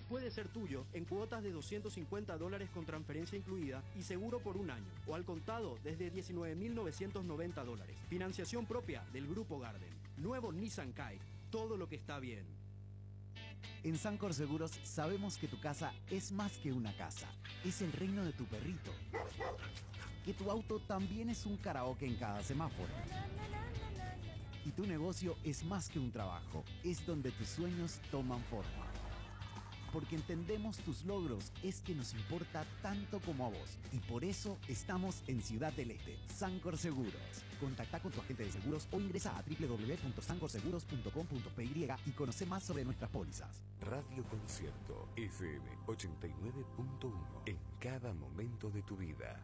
puede ser tuyo en cuotas de $250 con transferencia incluida y seguro por un año, o al contado desde $19.990. Financiación propia del Grupo Garden. Nuevo Nissan Kite, todo lo que está bien. En Sancor Seguros sabemos que tu casa es más que una casa, es el reino de tu perrito. Que tu auto también es un karaoke en cada semáforo. Y tu negocio es más que un trabajo, es donde tus sueños toman forma. Porque entendemos tus logros, es que nos importa tanto como a vos. Y por eso estamos en Ciudad del Este, Sancor Seguros. Contacta con tu agente de seguros o ingresa a www.sancorseguros.com.py y conoce más sobre nuestras pólizas. Radio Concierto FM 89.1 en cada momento de tu vida.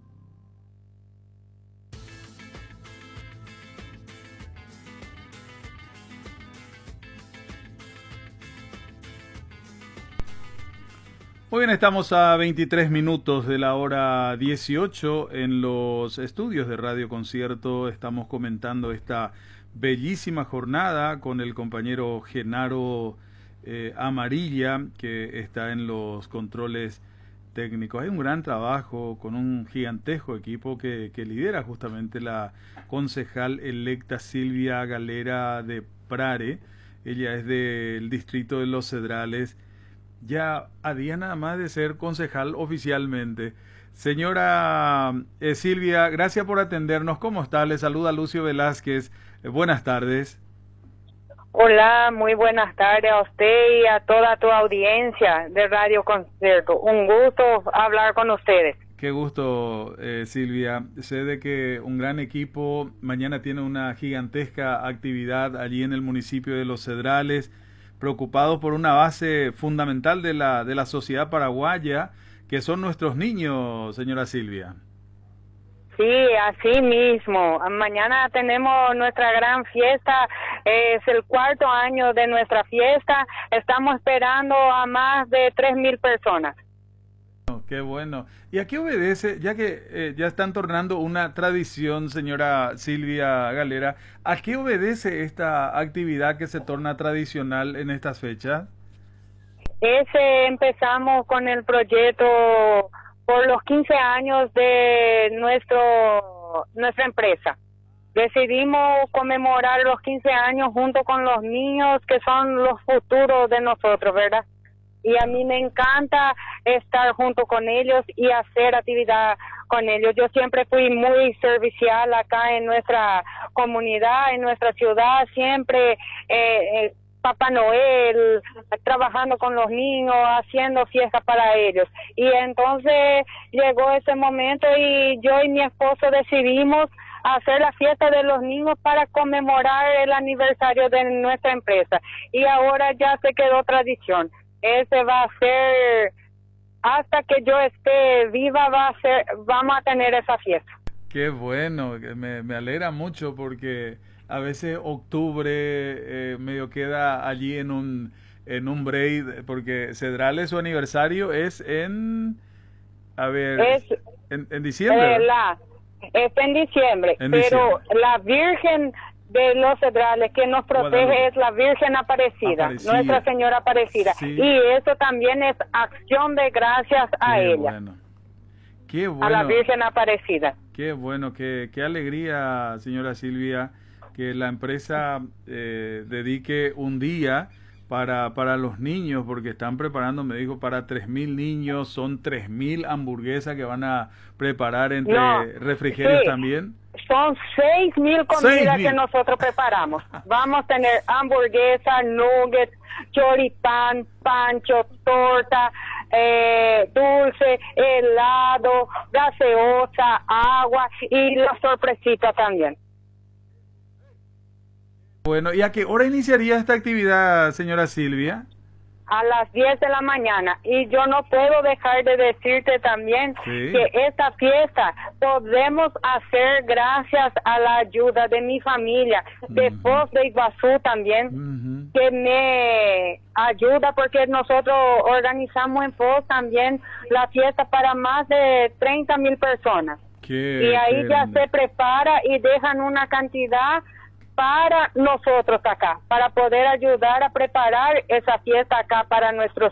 Muy bien, estamos a 23 minutos de la hora 18 en los estudios de Radio Concierto. Estamos comentando esta bellísima jornada con el compañero Genaro Amarilla, que está en los controles técnicos. Hay un gran trabajo con un gigantesco equipo que lidera justamente la concejal electa Silvia Galera de Prare. Ella es del distrito de Los Cedrales, ya a día nada más de ser concejal oficialmente. Señora Silvia, gracias por atendernos. ¿Cómo está? Le saluda Lucio Velázquez. Buenas tardes. Hola, muy buenas tardes a usted y a toda tu audiencia de Radio Concierto. Un gusto hablar con ustedes. Qué gusto, Silvia. Sé de que un gran equipo mañana tiene una gigantesca actividad allí en el municipio de Los Cedrales, preocupados por una base fundamental de la sociedad paraguaya, que son nuestros niños, señora Silvia. Sí, así mismo. Mañana tenemos nuestra gran fiesta, es el 4º año de nuestra fiesta. Estamos esperando a más de 3.000 personas. Qué bueno. ¿Y a qué obedece, ya que ya están tornando una tradición, señora Silvia Galera, a qué obedece esta actividad que se torna tradicional en estas fechas? Empezamos con el proyecto por los 15 años de nuestra empresa. Decidimos conmemorar los 15 años junto con los niños que son los futuros de nosotros, ¿verdad? Y a mí me encanta estar junto con ellos y hacer actividad con ellos. Yo siempre fui muy servicial acá en nuestra comunidad, en nuestra ciudad, siempre Papá Noel, trabajando con los niños, haciendo fiestas para ellos. Y entonces llegó ese momento y yo y mi esposo decidimos hacer la fiesta de los niños para conmemorar el aniversario de nuestra empresa. Y ahora ya se quedó tradición. Ese va a ser, hasta que yo esté viva, vamos a tener esa fiesta. Qué bueno, me alegra mucho porque a veces octubre medio queda allí en un break, porque Cedrales su aniversario es en diciembre. Es en diciembre, pero la Virgen de Los Cedrales que nos protege es la Virgen Aparecida, Nuestra Señora Aparecida, sí. Y eso también es acción de gracias a ella. Bueno. Qué bueno. A la Virgen Aparecida. Qué bueno, qué alegría, señora Silvia, que la empresa dedique un día para los niños, porque están preparando, me dijo, para 3.000 niños, son 3.000 hamburguesas que van a preparar entre refrigerios también. Son 6.000 comidas que nosotros preparamos. Vamos a tener hamburguesa, nuggets, choripán, pancho, torta, dulce, helado, gaseosa, agua y la sorpresita también. Bueno, ¿y a qué hora iniciaría esta actividad, señora Silvia? A las 10 de la mañana. Y yo no puedo dejar de decirte también que esta fiesta podemos hacer gracias a la ayuda de mi familia, de Foz de Iguazú también, que me ayuda porque nosotros organizamos en Foz también la fiesta para más de 30.000 personas. Y ahí ya se prepara y dejan una cantidad para nosotros acá, para poder ayudar a preparar esa fiesta acá para nuestros